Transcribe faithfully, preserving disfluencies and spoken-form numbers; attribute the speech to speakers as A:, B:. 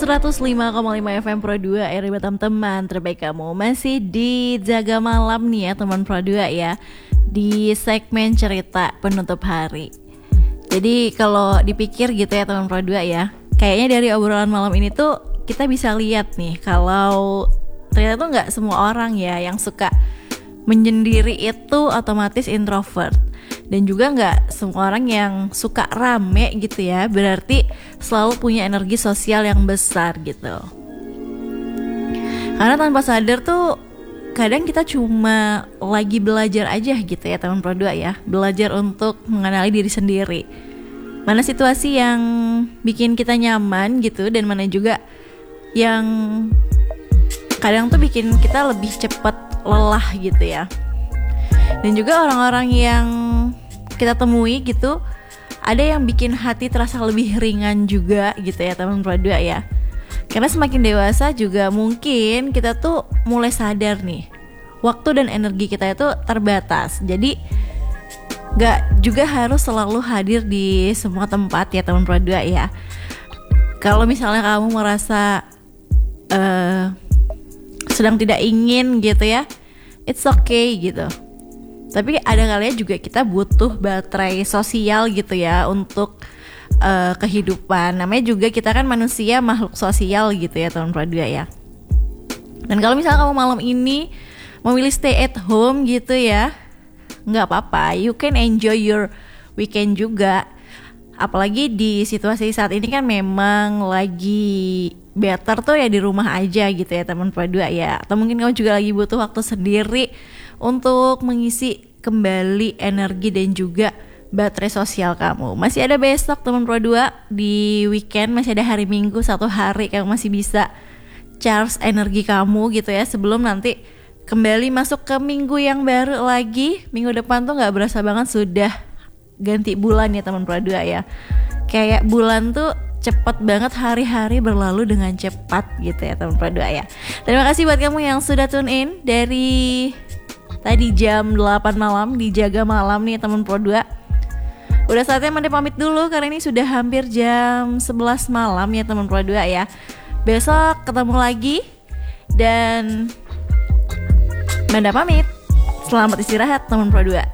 A: seratus lima koma lima F M Pro dua, R M teman terbaik kamu. Masih di Jaga Malam nih ya teman Pro dua ya, di segmen cerita penutup hari. Jadi kalau dipikir gitu ya teman Pro dua ya, kayaknya dari obrolan malam ini tuh kita bisa lihat nih kalau ternyata tuh gak semua orang ya yang suka menyendiri itu otomatis introvert. Dan juga gak semua orang yang suka rame gitu ya berarti selalu punya energi sosial yang besar gitu. Karena tanpa sadar tuh kadang kita cuma lagi belajar aja gitu ya teman Pro dua ya, belajar untuk mengenali diri sendiri. Mana situasi yang bikin kita nyaman gitu, dan mana juga yang kadang tuh bikin kita lebih cepat lelah gitu ya. Dan juga orang-orang yang kita temui gitu, ada yang bikin hati terasa lebih ringan juga gitu ya teman Pro dua ya. Karena semakin dewasa juga mungkin kita tuh mulai sadar nih, waktu dan energi kita itu terbatas. Jadi gak juga harus selalu hadir di semua tempat ya teman Pro dua ya. Kalau misalnya kamu merasa uh, sedang tidak ingin gitu ya, it's okay gitu. Tapi ada kalanya juga kita butuh baterai sosial gitu ya untuk uh, kehidupan. Namanya juga kita kan manusia makhluk sosial gitu ya teman Pro dua ya. Dan kalau misalnya kamu malam ini memilih stay at home gitu ya, nggak apa-apa, you can enjoy your weekend juga. Apalagi di situasi saat ini kan memang lagi better tuh ya di rumah aja gitu ya teman Pro dua ya. Atau mungkin kamu juga lagi butuh waktu sendiri untuk mengisi kembali energi dan juga baterai sosial kamu. Masih ada besok teman Pro dua di weekend, masih ada hari Minggu satu hari kamu masih bisa charge energi kamu gitu ya, sebelum nanti kembali masuk ke minggu yang baru lagi. Minggu depan tuh gak berasa banget sudah ganti bulan ya teman Pro dua ya. Kayak bulan tuh cepet banget, hari-hari berlalu dengan cepat gitu ya teman Pro dua ya. Terima kasih buat kamu yang sudah tune in dari tadi jam delapan malam di Jaga Malam nih teman Pro dua. Udah saatnya Mande pamit dulu karena ini sudah hampir jam sebelas malam ya teman Pro dua ya. Besok ketemu lagi dan Manda pamit. Selamat istirahat teman Pro dua.